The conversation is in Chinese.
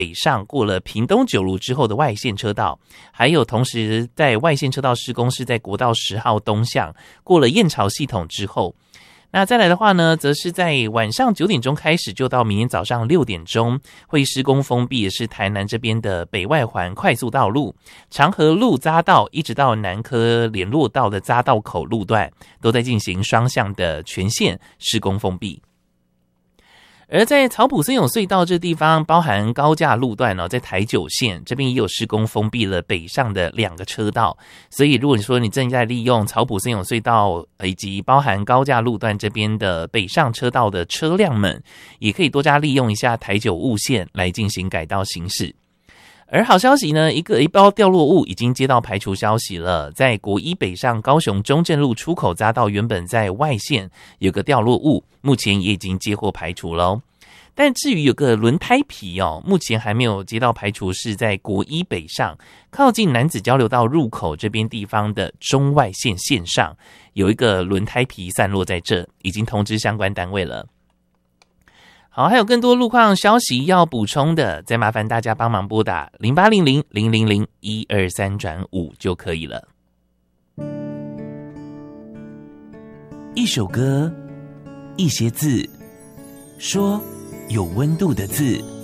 北上过了屏东九如之后的外线车道，还有同时在外线车道施工是在国道10号东向过了燕巢系统之后。那再来的话呢，则是在晚上9点钟开始，就到明天早上6点钟，会施工封闭的是台南这边的北外环快速道路、长河路匝道，一直到南科联络道的匝道口路段，都在进行双向的全线施工封闭。而在草埔森永隧道这地方，包含高架路段在台九线这边也有施工封闭了北上的2个车道，所以如果你说你正在利用草埔森永隧道以及包含高架路段这边的北上车道的车辆们，也可以多加利用一下台九雾线来进行改道行驶。而好消息呢，一包掉落物已经接到排除消息了，在国一北上高雄中正路出口匝道原本在外线有个掉落物，目前也已经接获排除咯。但至于有个轮胎皮目前还没有接到排除，是在国一北上靠近楠梓交流道入口这边地方的中外线线上有一个轮胎皮散落在这，已经通知相关单位了。好，还有更多路况消息要补充的，再麻烦大家帮忙拨打0800-000-123-5就可以了。一首歌，一些字，说有温度的字。